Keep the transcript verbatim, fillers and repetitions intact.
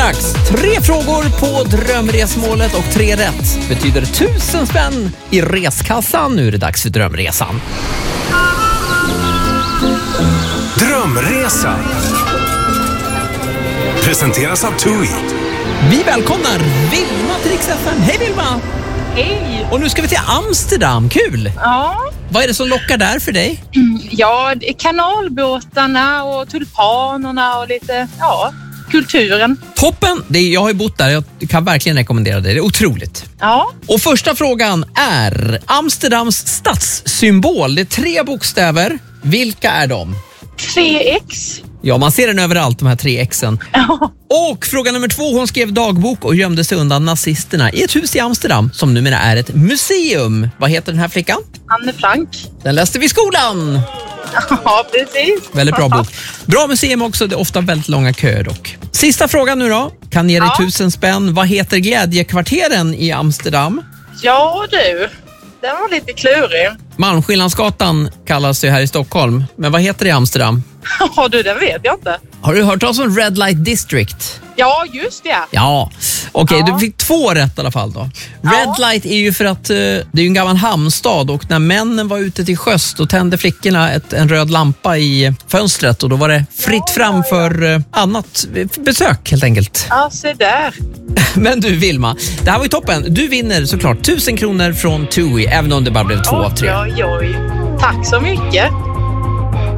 dags. Tre frågor på drömresmålet och tre rätt betyder tusen spänn i reskassan. Nu är det dags för drömresan. Drömresan presenteras av TUI. Vi välkomnar Vilma till Rix F M. Hej Vilma! Hej! Och nu ska vi till Amsterdam, kul! Ja. Vad är det som lockar där för dig? Ja, det är kanalbåtarna och tulpanerna och lite, ja, kulturen. Toppen! Det är, jag har ju bott där, jag kan verkligen rekommendera det. Det är otroligt. Ja. Och första frågan är Amsterdams stadssymbol. Det är tre bokstäver. Vilka är de? tre X. Ja, man ser den överallt, de här tre Xen. Ja. Och fråga nummer två, hon skrev dagbok och gömde sig undan nazisterna i ett hus i Amsterdam som numera är ett museum. Vad heter den här flickan? Anne Frank. Den läste vi i skolan. Ja, precis. Väldigt bra bok. Bra museum också, det är ofta väldigt långa köer dock. Sista frågan nu då. Kan ge dig Ja. tusen spänn. Vad heter glädjekvarteren i Amsterdam? Ja, du. Den var lite klurig. Malmskillnadsgatan kallas det här i Stockholm. Men vad heter det i Amsterdam? Ja, du, den vet jag inte. Har du hört talas om Red Light District? Ja, just det. Ja, okej, Ja. du fick två rätt i alla fall då. Ja. Red Light är ju för att uh, det är ju en gammal hamnstad och när männen var ute till sjöss då tände flickorna ett, en röd lampa i fönstret och då var det fritt Ja, fram ja, ja. för uh, annat besök helt enkelt. Ja, se där. Men du Vilma, det här var ju toppen. Du vinner såklart tusen kronor från TUI även om det bara blev två av tre. Oj, oj, oj. Tack så mycket.